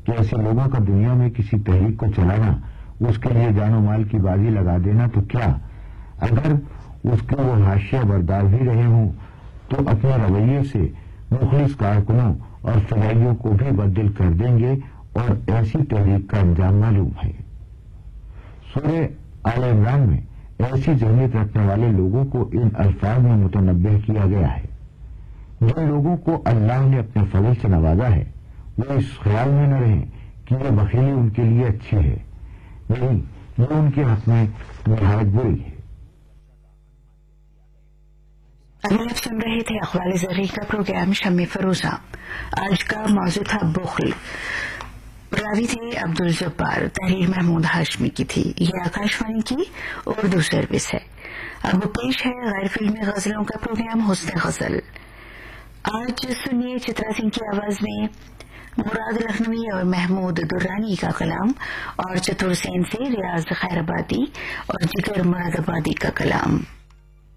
کہ ایسے لوگوں کا دنیا میں کسی تحریک کو چلانا، اس کے لیے جان و مال کی بازی لگا دینا تو کیا، اگر اس کے وہ حاشیہ بردار بھی رہے ہوں تو اپنے رویے سے مخلص کارکنوں اور فدائیوں کو بھی بدل کر دیں گے، اور ایسی تحریک کا انجام معلوم ہے۔ سورہ آل عمران میں ایسی ذہنیت رکھنے والے لوگوں کو ان الفاظ میں متنبہ کیا گیا ہے: جن لوگوں کو اللہ نے اپنے فضل سے نوازا ہے وہ اس خیال میں نہ رہیں کہ یہ بخیلی ان کے لیے اچھی ہے، نہیں، یہ ان کے حق میں نہایت بری ہے۔ ابھی آپ سن رہے تھے اخبار زرعی کا پروگرام شمع فروزہ۔ آج کا موضوع تھا بخل۔ راوی تھے عبدالجبار، تحریر محمود ہاشمی کی تھی۔ یہ آکاشوانی کی اردو سروس ہے۔ اب پیش ہے غیر فلمی غزلوں کا پروگرام حسن غزل۔ آج سنیے چترا سنگھ کی آواز میں مراد لکھنوی اور محمود درانی کا کلام، اور چتر سین سے ریاض خیر آبادی اور جگر مراد آبادی کا کلام۔